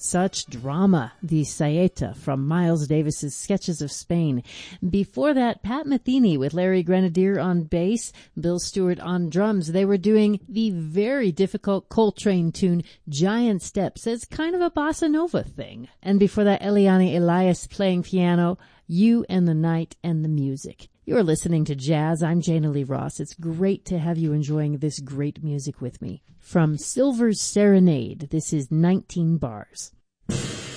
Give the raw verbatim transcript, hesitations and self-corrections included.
Such drama, the Saeta from Miles Davis's Sketches of Spain. Before that, Pat Metheny with Larry Grenadier on bass, Bill Stewart on drums. They were doing the very difficult Coltrane tune Giant Steps as kind of a bossa nova thing. And before that, Eliane Elias playing piano, You and the Night and the Music. You're listening to Jazz. I'm Jana Lee Ross. It's great to have you enjoying this great music with me. From Silver's Serenade, this is nineteen bars.